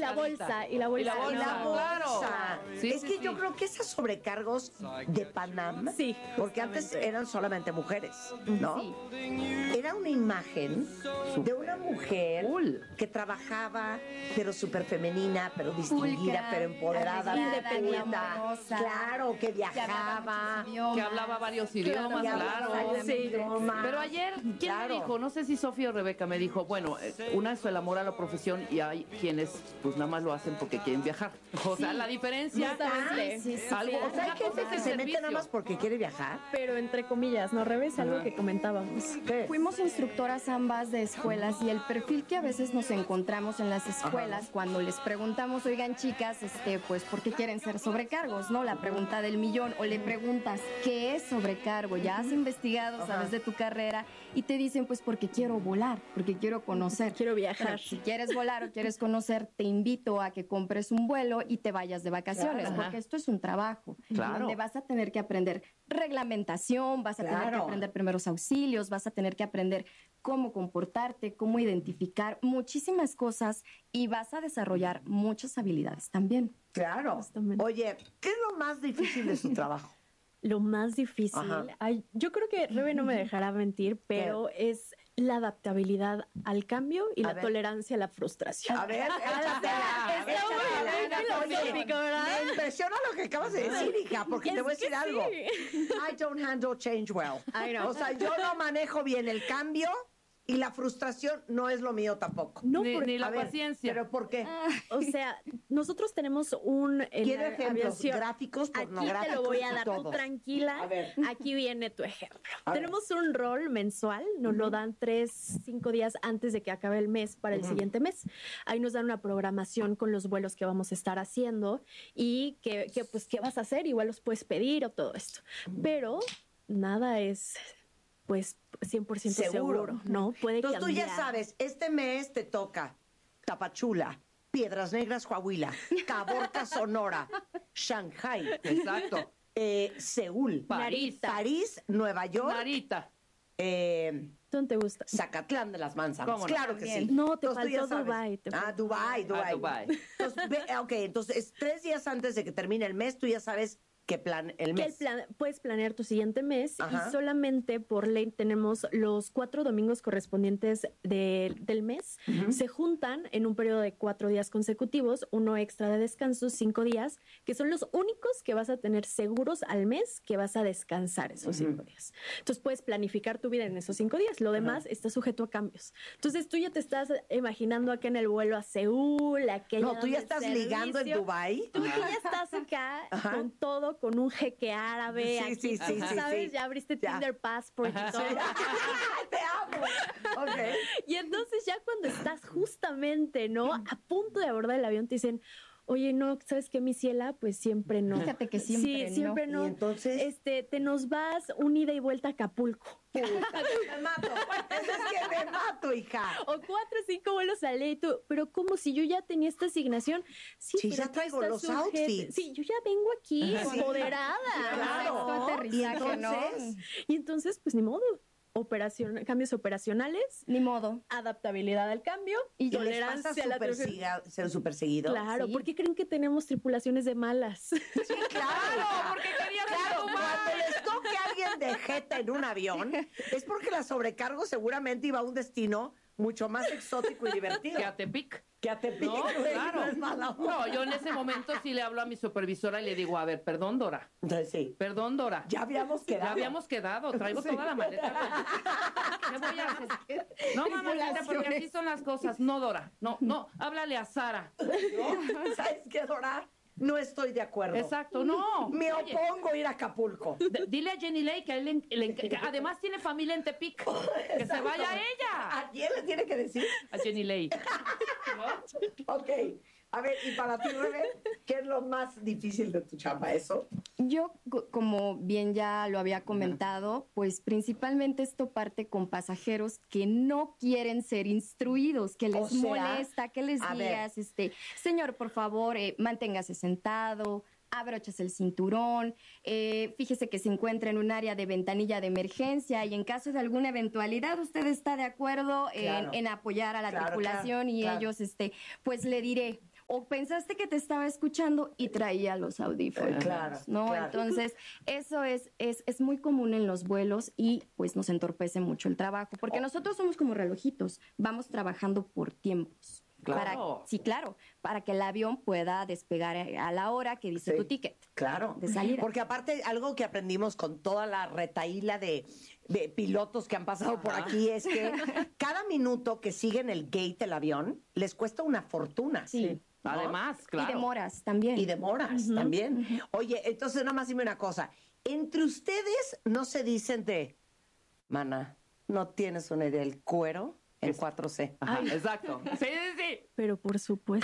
la bolsa. Y la bolsa. Claro. Sí, es que yo creo que esas sobrecargos de Panam, sí, porque antes eran solamente mujeres, ¿no? Sí. Era una imagen de una mujer que trabajaba, pero súper femenina, pero distinguida, pero empoderada, independiente, claro, que viajaba, que hablaba varios idiomas, claro. Pero ayer, ¿quién me dijo? No sé si Sofía o Rebeca me dijo, bueno, una es el amor a la profesión y hay quienes pues nada más lo hacen porque quieren viajar. O sea, la diferencia es algo, o sea, hay gente que se mete nada más porque quiere viajar. Pero entre comillas, ¿no, Rebe? Es algo que comentábamos. ¿Qué? Fuimos instructoras ambas de escuelas y el perfil que a veces nos encontramos en las escuelas cuando les preguntamos, oigan chicas, pues ¿por qué quieren ser sobrecargos? ¿No? La pregunta del millón. O le preguntas, ¿qué es sobrecargo? Ya has investigado, sabes de tu carrera y te dicen, pues porque quiero volar, porque quiero conocer. Quiero viajar. Pero si quieres volar o quieres conocer, te invito a que compres un vuelo y te vayas de vacaciones, porque esto es un trabajo donde vas a tener que aprender reglamentación, vas a tener que aprender primeros auxilios, vas a tener que aprender cómo comportarte, cómo identificar muchísimas cosas y vas a desarrollar muchas habilidades también. Claro. Justamente. Oye, ¿qué es lo más difícil de su trabajo? Lo más difícil, yo creo que Rebe no me dejará mentir, pero es la adaptabilidad al cambio y la tolerancia a la frustración. A ver, me impresiona lo que acabas de decir, hija, porque te voy a decir algo. I don't handle change well. O sea, yo no manejo bien el cambio y la frustración no es lo mío tampoco. No, ni la paciencia. ¿Pero por qué? O sea, nosotros tenemos un... Quiero ejemplos gráficos, pornográficos. Aquí te lo voy a dar, tú tranquila. Aquí viene tu ejemplo. Tenemos un rol mensual, nos lo dan 3-5 días antes de que acabe el mes para el siguiente mes. Ahí nos dan una programación con los vuelos que vamos a estar haciendo y que pues, ¿qué vas a hacer? Igual los puedes pedir o todo esto. Pero nada es... pues 100% seguro, ¿no? Puede Entonces cambiar. tú ya sabes, este mes te toca Tapachula, Piedras Negras, Coahuila, Caborca, Sonora, Shanghai, exacto, Seúl, París, Nueva York, Narita. ¿Dónde te gusta? Zacatlán de las Manzanas. Claro que sí. No, te Entonces, faltó Dubái. Dubái. Entonces, 3 días antes de que termine el mes, tú ya sabes qué plan el mes. Puedes planear tu siguiente mes y solamente por ley tenemos los 4 domingos correspondientes del mes. Se juntan en un periodo de 4 días consecutivos, uno extra de descanso, 5 días, que son los únicos que vas a tener seguros al mes que vas a descansar esos 5 días. Entonces puedes planificar tu vida en esos 5 días. Lo demás está sujeto a cambios. Entonces tú ya te estás imaginando acá en el vuelo a Seúl, No, tú ya estás ligando en Dubái. Tú ya estás acá con todo, con un jeque árabe, aquí, ¿sabes? Ya abriste Tinder Passport y todo. ¡Te amo! Y entonces ya cuando estás justamente, ¿no? A punto de abordar el avión, te dicen... Oye, no, ¿sabes qué, mi ciela? Pues siempre no. Fíjate que siempre sí, siempre no. ¿Y entonces? Te nos vas un ida y vuelta a Acapulco. Me mato. Eso es que me mato, hija. O 4 o 5 vuelos al día y tú, pero ¿cómo si yo ya tenía esta asignación? Sí, pero ya traigo los outfits. Sí, yo ya vengo aquí, empoderada. Claro. Y entonces, pues ni modo. Cambios operacionales, ni modo, adaptabilidad al cambio y tolerancia a la ser súper seguido. Claro, ¿por qué creen que tenemos tripulaciones de malas? Sí, claro, porque cuando les toque a alguien de jeta en un avión, es porque la sobrecargo seguramente iba a un destino mucho más exótico y divertido. Que a Tepic. No, claro. No, yo en ese momento sí le hablo a mi supervisora y le digo, a ver, perdón, Dora. Sí. Perdón, Dora. Ya habíamos quedado. Traigo toda la maleta. ¿Qué voy a hacer? No, mamacita, porque así son las cosas. No, Dora. No, háblale a Sara. ¿No? ¿Sabes qué, Dora? No estoy de acuerdo. Exacto, no. Me opongo a ir a Acapulco. Dile a Jenny Lay que, que además tiene familia en Tepic. Que se vaya ella. ¿A quién le tiene que decir? A Jenny Lay. ¿No? Ok. A ver, y para ti, Rebe, ¿qué es lo más difícil de tu chamba? ¿Eso? Yo, como bien ya lo había comentado, pues principalmente esto parte con pasajeros que no quieren ser instruidos, que les molesta, que les digas, señor, por favor, manténgase sentado, abrochas el cinturón, fíjese que se encuentra en un área de ventanilla de emergencia y en caso de alguna eventualidad usted está de acuerdo en apoyar a la tripulación y ellos, pues le diré, o pensaste que te estaba escuchando y traía los audífonos, ¿no? Claro. Entonces, eso es muy común en los vuelos y pues nos entorpece mucho el trabajo, porque nosotros somos como relojitos, vamos trabajando por tiempos. Claro. Para que el avión pueda despegar a la hora que dice tu ticket. Claro. De salida. Porque aparte, algo que aprendimos con toda la retaíla de pilotos que han pasado por aquí es que cada minuto que siguen el gate del avión les cuesta una fortuna. Sí. ¿No? Además, claro. Y demoras también. Oye, entonces nada más dime una cosa. Entre ustedes no se dicen mana, ¿no tienes una idea del cuero? En 4C. Ajá, exacto. Sí. Pero por supuesto.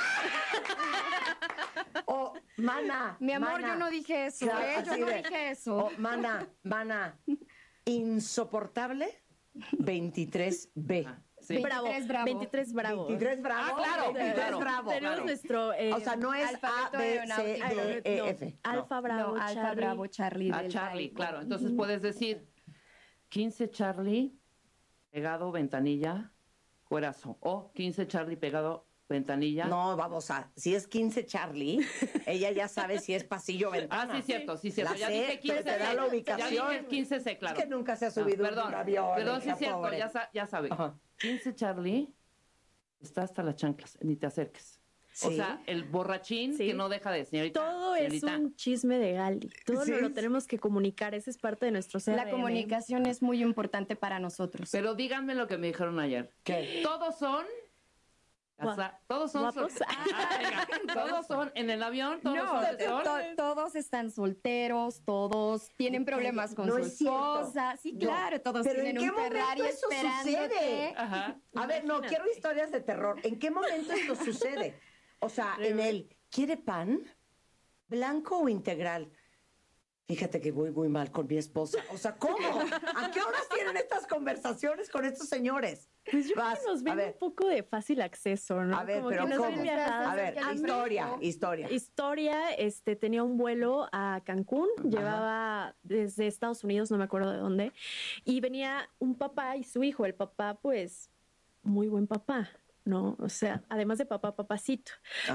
Mana. Mi amor, yo no dije eso. Claro, yo no dije eso. Mana. Insoportable 23B. Sí. 23 Bravo. 23 Bravo. 23 Bravo. Tenemos nuestro... o sea, no es A, B, C, D, E, F. Alfa Bravo, Charlie. Alfa Bravo, Charlie. Charlie, claro. Entonces puedes decir 15 Charlie pegado ventanilla, cuerazo. O 15 Charlie pegado ventanilla. No, si es 15 Charlie, ella ya sabe si es pasillo ventana. Sí, cierto. La Ya C, dije 15 te da la ubicación. Ya dije 15C, claro. Es que nunca se ha subido un avión. Perdón, sí es cierto, ya sabe. Ajá. 15 Charlie está hasta las chanclas, ni te acerques. Sí. O sea, el borrachín que no deja de, señorita. Todo es un chisme de Gali. Todo lo tenemos que comunicar. Esa es parte de nuestro CRM. La comunicación es muy importante para nosotros. Pero díganme lo que me dijeron ayer. ¿Qué? Todos son guapos. Todos son en el avión. Todos están solteros. Todos tienen problemas con su esposa. Sí, claro. Todos tienen un Ferrari esperándote. Ajá. A ver, quiero historias de terror. ¿En qué momento esto sucede? O sea, ¿quiere pan? ¿Blanco o integral? Fíjate que voy muy mal con mi esposa. O sea, ¿cómo? ¿A qué horas tienen estas conversaciones con estos señores? Pues yo creo que nos ven un poco de fácil acceso, ¿no? A ver, como pero que ¿cómo? A ver, historia. Tenía un vuelo a Cancún, llevaba desde Estados Unidos, no me acuerdo de dónde, y venía un papá y su hijo. El papá, pues, muy buen papá, ¿no? O sea, además de papacito.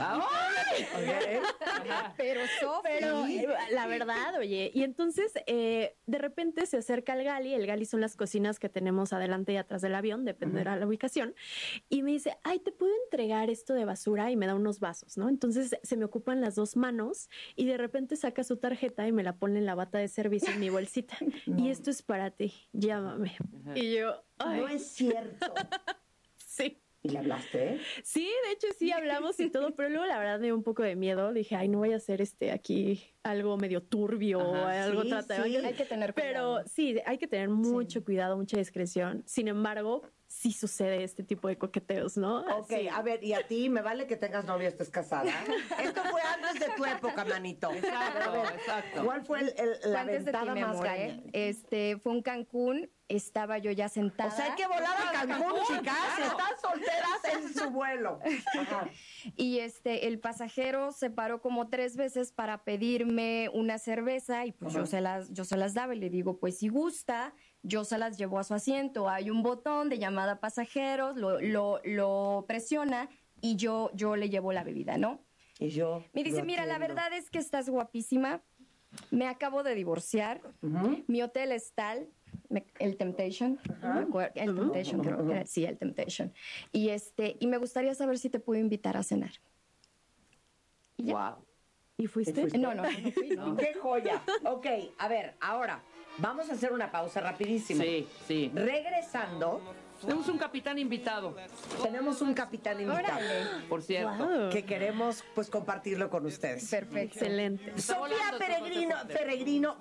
Pero la verdad, oye, y entonces de repente se acerca el Gali son las cocinas que tenemos adelante y atrás del avión, dependerá de la ubicación, y me dice, ¿te puedo entregar esto de basura? Y me da unos vasos, ¿no? Entonces se me ocupan las dos manos y de repente saca su tarjeta y me la pone en la bata de servicio en mi bolsita. Y esto es para ti, llámame. Y yo, no es cierto. Sí. ¿Y le hablaste? Sí, de hecho sí hablamos y todo, pero luego la verdad me dio un poco de miedo. Dije, no voy a hacer aquí algo medio turbio o algo tratado. Sí. Hay que tener cuidado. Pero sí, hay que tener mucho cuidado, mucha discreción. Sin embargo, sí sucede este tipo de coqueteos, ¿no? Ok, a ver, y a ti, me vale que tengas novio, estés casada. Esto fue antes de tu época, manito. Exacto. ¿Cuál fue la ventada más gaña? Fue en Cancún. Estaba yo ya sentada. O sea, hay que volar a Cancún, chicas. Están solteras en su vuelo. Ajá. Y el pasajero se paró como 3 veces para pedirme una cerveza y pues yo se las daba y le digo, pues si gusta, yo se las llevo a su asiento. Hay un botón de llamada pasajeros, lo presiona y yo le llevo la bebida, ¿no? Y yo me dice, mira, la verdad es que estás guapísima. Me acabo de divorciar. Mi hotel es tal. El Temptation, el Temptation, creo que sí, el Temptation. Y me gustaría saber si te puedo invitar a cenar. ¿Y wow. ¿Y fuiste? No fui. No. ¡Qué joya! Ok, a ver, ahora vamos a hacer una pausa rapidísimo. Sí. Regresando. Tenemos un capitán invitado. Órale. Por cierto. Wow. Que queremos, pues, compartirlo con ustedes. Perfecto. Excelente. Sofía Peregrino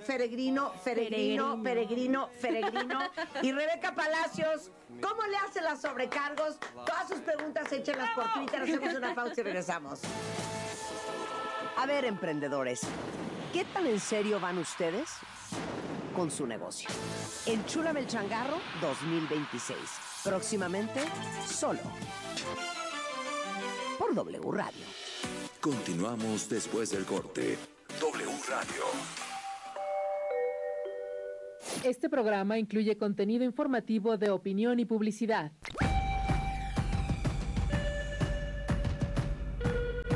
y Rebeca Palacios. ¿Cómo le hacen las sobrecargos? Todas sus preguntas échenlas por Twitter. Hacemos una pausa y regresamos. A ver, emprendedores, ¿qué tan en serio van ustedes con su negocio? Enchúlame el changarro 2026. Próximamente, solo por W Radio. Continuamos después del corte. W Radio. Este programa incluye contenido informativo de opinión y publicidad.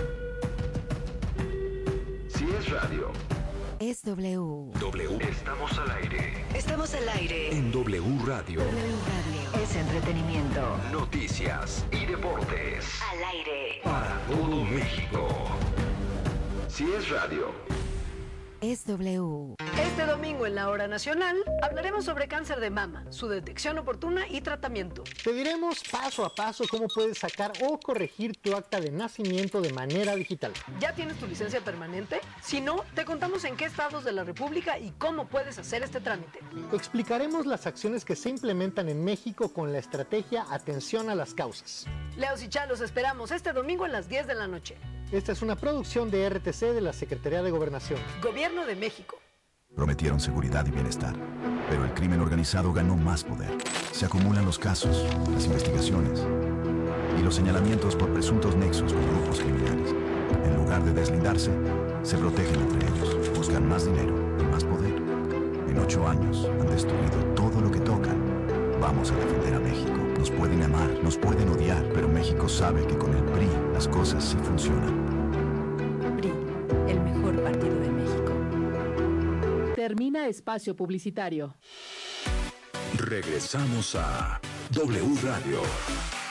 radio. Es W. W. Estamos al aire. Estamos al aire. En W Radio. W Radio. Es entretenimiento. Noticias y deportes. Al aire. Para todo México. Si es radio. Es W. Este domingo en la Hora Nacional hablaremos sobre cáncer de mama, su detección oportuna y tratamiento. Te diremos paso a paso cómo puedes sacar o corregir tu acta de nacimiento de manera digital. ¿Ya tienes tu licencia permanente? Si no, te contamos en qué estados de la República y cómo puedes hacer este trámite. Explicaremos las acciones que se implementan en México con la estrategia Atención a las Causas. Leos y Chá, los esperamos este domingo a las 10 de la noche. Esta es una producción de RTC de la Secretaría de Gobernación. Gobierno de México. Prometieron seguridad y bienestar, pero el crimen organizado ganó más poder. Se acumulan los casos, las investigaciones y los señalamientos por presuntos nexos con grupos criminales. En lugar de deslindarse, se protegen entre ellos, buscan más dinero y más poder. En 8 años han destruido todo lo que tocan. Vamos a defender a México. Nos pueden amar, nos pueden odiar, pero México sabe que con el PRI las cosas sí funcionan. PRI, el mejor partido de México. Termina espacio publicitario. Regresamos a W Radio.